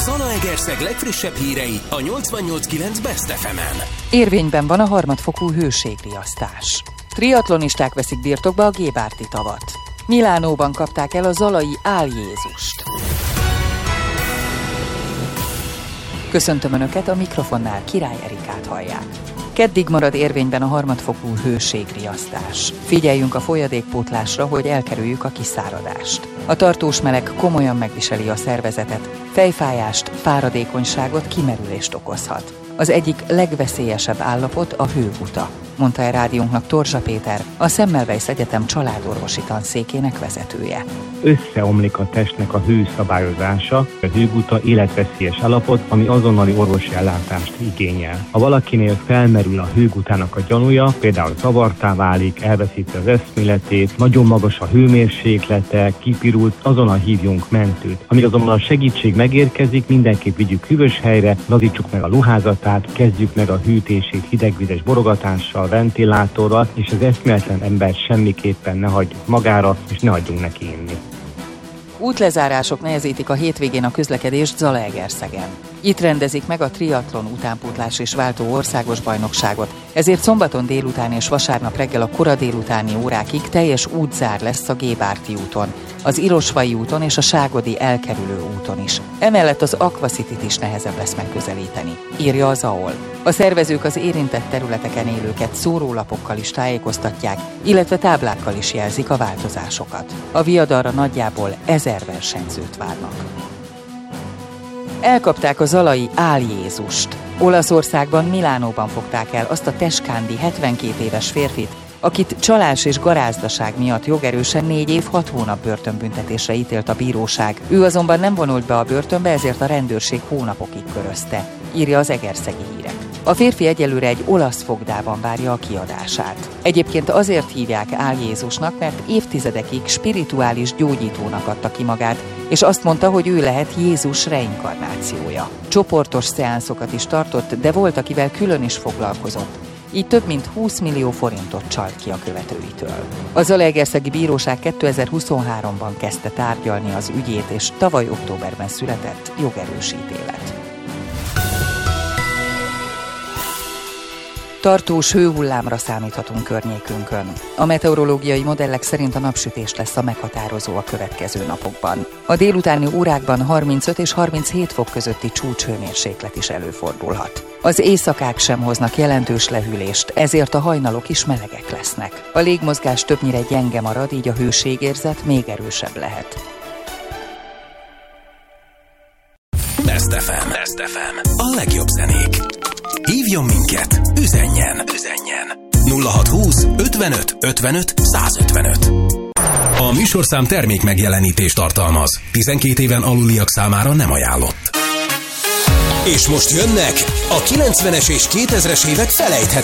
Zalaegerszeg legfrissebb hírei a 88.9 Best FM-en. Érvényben van a harmadfokú hőségriasztás. Triatlonisták veszik birtokba a Gébárti tavat. Milánóban kapták el a zalai Áljézust. Köszöntöm Önöket, a mikrofonnál Király Erikát hallják. Keddig marad érvényben a harmadfokú hőségriasztás. Figyeljünk a folyadékpótlásra, hogy elkerüljük a kiszáradást. A tartós meleg komolyan megviseli a szervezetet, fejfájást, fáradékonyságot, kimerülést okozhat. Az egyik legveszélyesebb állapot a hőguta, mondta el rádiónknak Torzsa Péter, a Semmelweis Egyetem családorvosi tanszékének vezetője. Összeomlik a testnek a hőszabályozása, a hőguta életveszélyes állapot, ami azonnali orvosi ellátást igényel. Ha valakinél felmerül a hőgutának a gyanúja, például zavartá válik, elveszíti az eszméletét, nagyon magas a hőmérséklete, kipirult, azonnal hívjunk mentőt. Amíg azonban a segítség megérkezik, mindenképp vigyük hűvös helyre, lazítsuk meg a ruházatát, kezdjük meg a hűtését hidegvizes borogatással, ventilátorral, és az eszméletlen embert semmiképpen ne hagyjuk magára, és ne hagyjunk neki inni. Útlezárások nehezítik a hétvégén a közlekedést Zalaegerszegen. Itt rendezik meg a triatlon utánpótlás és váltó országos bajnokságot, ezért szombaton délután és vasárnap reggel a kora délutáni órákig teljes útzár lesz a Gébárti úton, az Irosvay úton és a Ságodi elkerülő úton is. Emellett az Aquacityt is nehezebb lesz megközelíteni, írja az AOL. A szervezők az érintett területeken élőket szórólapokkal is tájékoztatják, illetve táblákkal is jelzik a változásokat. A viadalra nagyjából 1000 versenyzőt várnak. Elkapták a zalai Áljézust. Olaszországban, Milánóban fogták el azt a Tescandi 72 éves férfit, akit csalás és garázdaság miatt jogerősen 4 év 6 hónap börtönbüntetésre ítélt a bíróság. Ő azonban nem vonult be a börtönbe, ezért a rendőrség hónapokig körözte, írja az Egerszegi Hírek. A férfi egyelőre egy olasz fogdában várja a kiadását. Egyébként azért hívják Áljézusnak, mert évtizedekig spirituális gyógyítónak adta ki magát, és azt mondta, hogy ő lehet Jézus reinkarnációja. Csoportos szeánszokat is tartott, de volt, akivel külön is foglalkozott. Így több mint 20 millió forintot csalt ki a követőitől. A Zalaegerszegi Bíróság 2023-ban kezdte tárgyalni az ügyét, és tavaly októberben született jogerős ítélet. Tartós hőhullámra számíthatunk környékünkön. A meteorológiai modellek szerint a napsütés lesz a meghatározó a következő napokban. A délutáni órákban 35 és 37 fok közötti csúcshőmérséklet is előfordulhat. Az éjszakák sem hoznak jelentős lehűlést, ezért a hajnalok is melegek lesznek. A légmozgás többnyire gyenge marad, így a hőségérzet még erősebb lehet. Best FM. A legjobb zenék. Hívjon minket, üzenjen. 0620 55 55 155. A műsorszám termék megjelenítést tartalmaz. 12 éven aluliak számára nem ajánlott. És most jönnek a 90-es és 2000-es évek felejthetetlen